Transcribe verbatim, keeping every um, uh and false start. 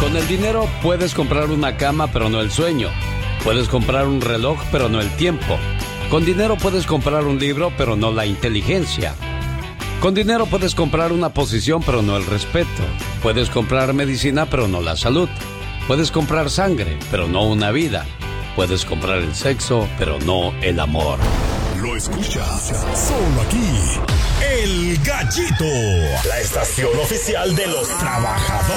Con el dinero puedes comprar una cama, pero no el sueño. Puedes comprar un reloj, pero no el tiempo. Con dinero puedes comprar un libro, pero no la inteligencia. Con dinero puedes comprar una posición, pero no el respeto. Puedes comprar medicina, pero no la salud. Puedes comprar sangre, pero no una vida. Puedes comprar el sexo, pero no el amor. Lo escuchas solo aquí. El Gallito, la estación oficial de los trabajadores.